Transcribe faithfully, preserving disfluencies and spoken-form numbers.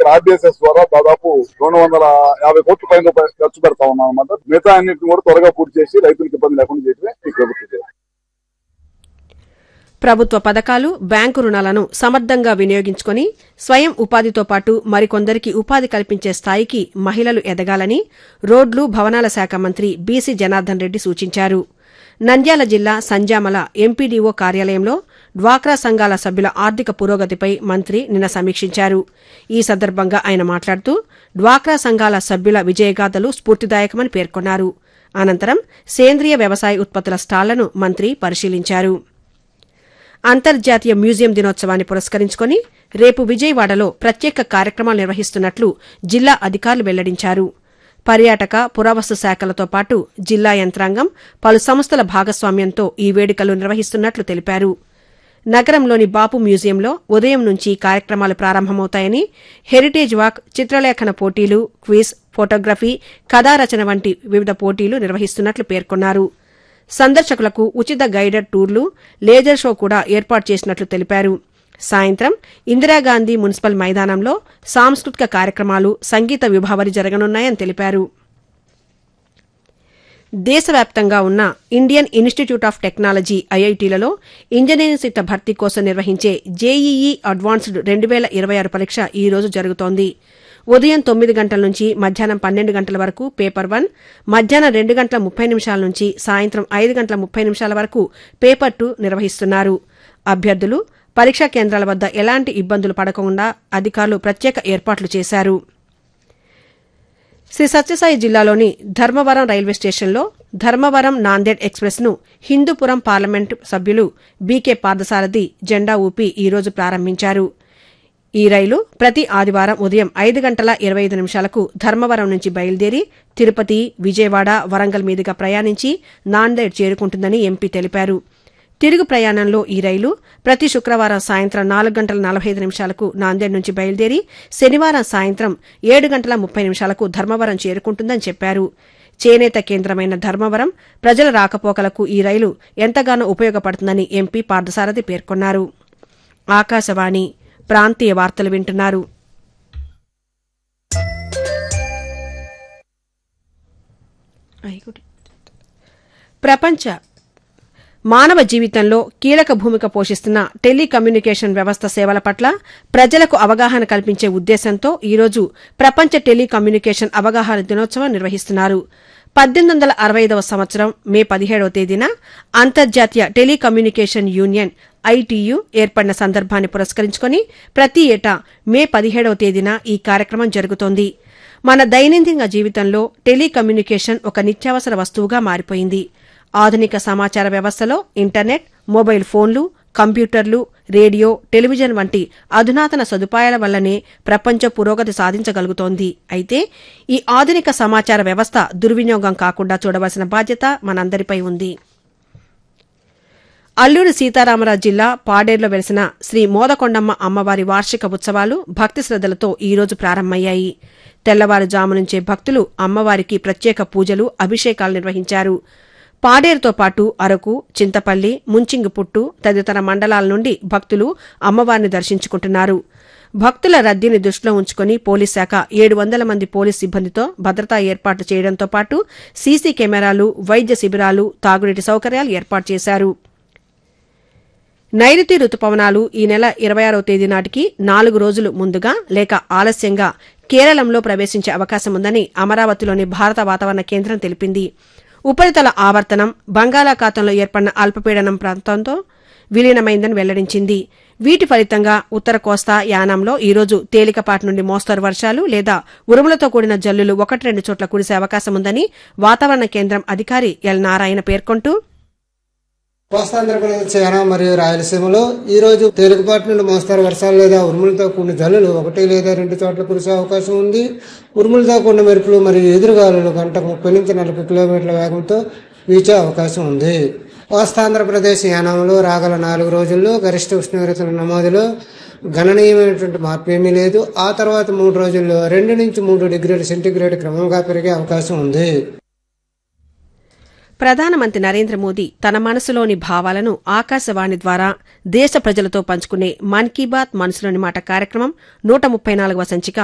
ఇక్కడ ఆర్డీఎస్ఎస్ ద్వారా దాదాపు రెండు వందల యాభై కోట్ల పైన ఖర్చు పెడతా ఉన్నాం అన్నమాట. మిగతా అన్నింటిని కూడా త్వరగా పూర్తి చేసి రైతులకు ఇబ్బంది లేకుండా చేయడమే ఈ ప్రభుత్వం. ప్రభుత్వ పథకాలు, బ్యాంకు రుణాలను సమర్థంగా వినియోగించుకుని స్వయం ఉపాధితో పాటు మరికొందరికి ఉపాధి కల్పించే స్థాయికి మహిళలు ఎదగాలని రోడ్లు, భవనాల శాఖ మంత్రి బీసీ జనార్దన్ రెడ్డి సూచించారు. నంద్యాల జిల్లా సంజామల ఎంపీడీఓ కార్యాలయంలో డ్వాక్రా సంఘాల సభ్యుల ఆర్థిక పురోగతిపై మంత్రి నిన్న సమీక్షించారు. ఈ సందర్భంగా ఆయన మాట్లాడుతూ డ్వాక్రా సంఘాల సభ్యుల విజయగాథలు స్ఫూర్తిదాయకమని పేర్కొన్నారు. అనంతరం సేంద్రియ వ్యవసాయ ఉత్పత్తుల స్టాళ్లను మంత్రి పరిశీలించారు. అంతర్జాతీయ మ్యూజియం దినోత్సవాన్ని పురస్కరించుకుని రేపు విజయవాడలో ప్రత్యేక కార్యక్రమాలు నిర్వహిస్తున్నట్లు జిల్లా అధికారులు వెల్లడించారు. పర్యాటక, పురావస్తు శాఖలతో పాటు జిల్లా యంత్రాంగం, పలు సంస్థల భాగస్వామ్యంతో ఈ వేడుకలు నిర్వహిస్తున్నట్లు తెలిపారు. నగరంలోని బాపు మ్యూజియంలో ఉదయం నుంచి కార్యక్రమాలు ప్రారంభమవుతాయని, హెరిటేజ్ వాక్, చిత్రలేఖన పోటీలు, క్విజ్, ఫోటోగ్రఫీ, కథారచన వంటి వివిధ పోటీలు నిర్వహిస్తున్నట్లు పేర్కొన్నారు. సందర్శకులకు ఉచిత గైడెడ్ టూర్లు, లేజర్ షో కూడా ఏర్పాటు చేసినట్లు తెలిపారు. సాయంత్రం ఇందిరాగాంధీ మున్సిపల్ మైదానంలో సాంస్కృతిక కార్యక్రమాలు, సంగీత విభావరి జరగనున్నాయని తెలిపారు. దేశవ్యాప్తంగా ఉన్న Indian institute of technology ఐఐటీలలో engineering సీట్ల భర్తీ కోసం నిర్వహించే జేఈఈ అడ్వాన్స్డ్ రెండు వేల ఇరవై ఆరు పరీక్ష ఈ రోజు జరుగుతోంది. ఉదయం తొమ్మిది గంటల నుంచి మధ్యాహ్నం పన్నెండు గంటల వరకు పేపర్ వన్, మధ్యాహ్నం రెండు గంటల ముప్పై నిమిషాల నుంచి సాయంత్రం ఐదు గంటల ముప్పై నిమిషాల వరకు పేపర్ టూ నిర్వహిస్తున్నారు. అభ్యర్థులు పరీక్షా కేంద్రాల వద్ద ఎలాంటి ఇబ్బందులు పడకుండా అధికారులు ప్రత్యేక ఏర్పాట్లు చేశారు. శ్రీ సత్యసాయి జిల్లాలోని ధర్మవరం రైల్వే స్టేషన్లో ధర్మవరం నాందేడ్ ఎక్స్ప్రెస్ ను హిందూపురం పార్లమెంటు సభ్యులు బీకే పార్థసారథి జెండా ఊపి ఈ రోజు ప్రారంభించారు. ఈ రైలు ప్రతి ఆదివారం ఉదయం ఐదు గంటల ఇరవై ఐదు నిమిషాలకు ధర్మవరం నుంచి బయలుదేరి తిరుపతి, విజయవాడ, వరంగల్ మీదుగా ప్రయాణించి నాందేడ్ చేరుకుంటుందని ఎంపీ తెలిపారు. తిరుగు ప్రయాణంలో ఈ రైలు ప్రతి శుక్రవారం సాయంత్రం నాలుగు గంటల నలభై ఐదు నిమిషాలకు నాందేడ్ నుంచి బయలుదేరి శనివారం సాయంత్రం ఏడు గంటల ముప్పై నిమిషాలకు ధర్మవరం చేరుకుంటుందని చెప్పారు. చేనేత కేంద్రమైన ధర్మవరం ప్రజల రాకపోకలకు ఈ రైలు ఎంతగానో ఉపయోగపడుతుందని ఎంపీ పార్థసారథి పేర్కొన్నారు. ఆకాశవాణి ప్రాంతీయ వార్తలు వింటున్నారు. ప్రపంచ మానవ జీవితంలో కీలక భూమిక పోషిస్తున్న టెలికమ్యూనికేషన్ వ్యవస్థ సేవల పట్ల ప్రజలకు అవగాహన కల్పించే ఉద్దేశంతో ఈరోజు ప్రపంచ టెలికమ్యూనికేషన్ అవగాహన దినోత్సవం నిర్వహిస్తున్నారు. పద్దెనిమిది వందల అరవై ఐదవ సంవత్సరం మే పదిహేడవ తేదీన అంతర్జాతీయ టెలికమ్యూనికేషన్ యూనియన్ ఐటీయూ ఏర్పడిన సందర్భాన్ని పురస్కరించుకుని ప్రతి ఏటా మే పదిహేడవ తేదీన ఈ కార్యక్రమం జరుగుతోంది. మన దైనందిన జీవితంలో టెలికమ్యూనికేషన్ ఒక నిత్యావసర వస్తువుగా మారిపోయింది. ఆధునిక సమాచార వ్యవస్థలో ఇంటర్నెట్, మొబైల్ ఫోన్లు, కంప్యూటర్లు, రేడియో, టెలివిజన్ వంటి అధునాతన సదుపాయాల వల్లనే ప్రపంచం పురోగతి సాధించగలుగుతోంది. అయితే ఈ ఆధునిక సమాచార వ్యవస్థ దుర్వినియోగం కాకుండా చూడవలసిన బాధ్యత మనందరిపై ఉంది. అల్లూరి సీతారామరాజు జిల్లా పాడేరులో వెలిసిన శ్రీ మోదకొండమ్మ అమ్మవారి వార్షిక ఉత్సవాలు భక్తి శ్రద్దలతో ఈ రోజు ప్రారంభమయ్యాయి. తెల్లవారుజాము నుంచే భక్తులు అమ్మవారికి ప్రత్యేక పూజలు, అభిషేకాలు నిర్వహించారు. పాడేరుతో పాటు అరకు, చింతపల్లి, ముంచింగిపుట్టు తదితర మండలాల నుండి భక్తులు అమ్మవారిని దర్శించుకుంటున్నారు. భక్తుల రద్దీని దృష్టిలో ఉంచుకుని పోలీస్ శాఖ ఏడు వందల మంది పోలీస్ సిబ్బందితో భద్రతా ఏర్పాట్లు చేయడంతో పాటు సీసీ కెమెరాలు, వైద్య శిబిరాలు, తాగునీటి సౌకర్యాలు ఏర్పాటు చేశారు. నైరుతి రుతుపవనాలు ఈ నెల ఇరవై ఆరవ తేదీ నాటికి నాలుగు రోజులు ముందుగా లేక ఆలస్యంగా కేరళంలో ప్రవేశించే అవకాశముందని అమరావతిలోని భారత వాతావరణ కేంద్రం తెలిపింది. ఉపరితల ఆవర్తనం బంగాళాఖాతంలో ఏర్పడిన అల్పపీడనం ప్రాంతంతో విలీనమైందని వెల్లడించింది. వీటి ఫలితంగా ఉత్తర కోస్తా, యానాంలో ఈరోజు తేలికపాటి నుండి మోస్తరు వర్షాలు లేదా ఉరుములతో కూడిన జల్లులు ఒకటి రెండు చోట్ల కురిసే అవకాశముందని వాతావరణ కేంద్రం అధికారి ఎల్ నారాయణ పేర్కొంటూ, కోస్తాంధ్రప్రదేశ్, యానా మరియు రాయలసీమలో ఈ రోజు తేలికపాటి నుండి మోస్తరు వర్షాలు లేదా ఉరుములతో కూడిన జల్లులు ఒకటి లేదా రెండు చోట్ల కురిసే అవకాశం ఉంది. ఉరుములతో కూడిన మెరుపులు మరియు ఎదురుగాలులు గంటకు ముప్పై నుంచి నలభై కిలోమీటర్ల వేగంతో వీచే అవకాశం ఉంది. కోస్తాంధ్రప్రదేశ్, యానాంలో రాగల నాలుగు రోజుల్లో గరిష్ట ఉష్ణోగ్రతల నమోదులో గణనీయమైనటువంటి మార్పు ఏమీ లేదు. ఆ తర్వాత మూడు రోజుల్లో రెండు నుంచి మూడు డిగ్రీల సెంటీగ్రేడ్ క్రమంగా పెరిగే అవకాశం ఉంది. ప్రధానమంత్రి నరేంద్ర మోదీ తన మనసులోని భావాలను ఆకాశవాణి ద్వారా దేశ ప్రజలతో పంచుకునే మన్ కీ బాత్ మనసులోని మాట కార్యక్రమం నూట ముప్పై నాలుగవ సంచిక